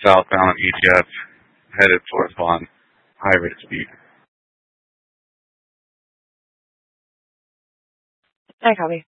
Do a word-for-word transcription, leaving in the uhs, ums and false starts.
southbound E G F headed towards Vaughn, high rate of speed. I copy.